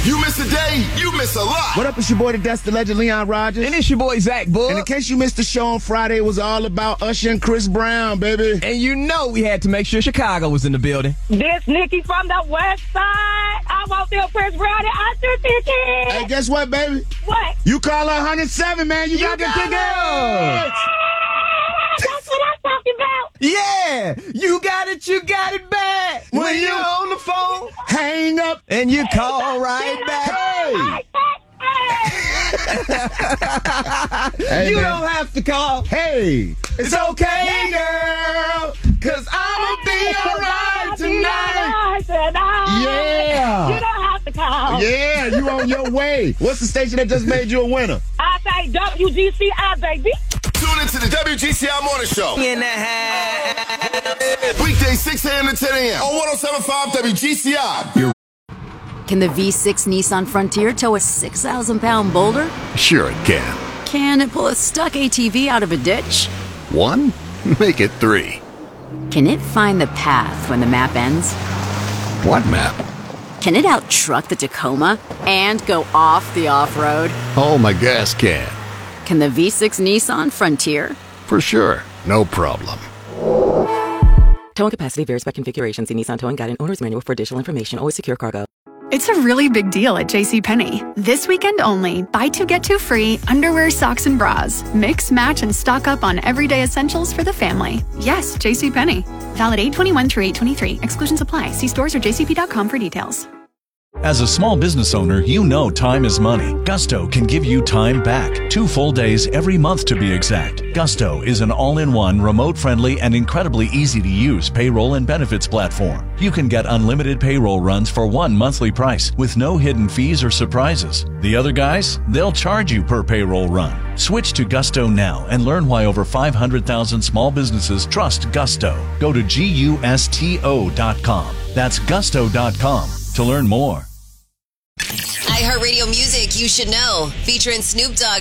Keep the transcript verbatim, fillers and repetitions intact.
You miss a day, you miss a lot. What up, it's your boy, the Dust, the Legend, Leon Rogers. And it's your boy, Zach Bull. And in case you missed the show on Friday, it was all about Usher and Chris Brown, baby. And you know we had to make sure Chicago was in the building. This Nikki from the West Side. I want to Chris Brown and Usher tickets. Hey, guess what, baby? What? You call her one oh seven, man. You, You got the got tickets. it. That's what I'm talking about. Yeah, you got it, you got it back. When, When you're you- on the phone Hang up. and you call right back. Hey. Hey, You man. don't have to call. Hey. It's okay, girl, cause I'ma be alright tonight. Yeah. You don't have to call. Yeah, you on your way. What's the station that just made you a winner? I say W G C I, baby. Tune into the W G C I Morning Show. In the house. Weekdays six a.m. to ten a.m. on one oh seven point five W G C I. Can the V six Nissan Frontier tow a six thousand pound boulder? Sure it can. Can it pull a stuck A T V out of a ditch? One? Make it three. Can it find the path when the map ends? What map? Can it out-truck the Tacoma and go off the off-road? Oh, my gas can. Can the V six Nissan Frontier? For sure. No problem. Towing capacity varies by configuration. See Nissan Towing Guide and Owner's Manual for additional information. Always secure cargo. It's a really big deal at JCPenney. This weekend only, buy two, get two free, underwear, socks, and bras. Mix, match, and stock up on everyday essentials for the family. Yes, JCPenney. Valid eight twenty-one through eight twenty-three. Exclusions apply. See stores or j c p dot com for details. As a small business owner, you know time is money. Gusto can give you time back. Two full days every month to be exact. Gusto is an all-in-one, remote-friendly, and incredibly easy-to-use payroll and benefits platform. You can get unlimited payroll runs for one monthly price with no hidden fees or surprises. The other guys, they'll charge you per payroll run. Switch to Gusto now and learn why over five hundred thousand small businesses trust Gusto. Go to gusto dot com. That's gusto dot com to learn more. iHeartRadio Music, You Should Know, featuring Snoop Dogg.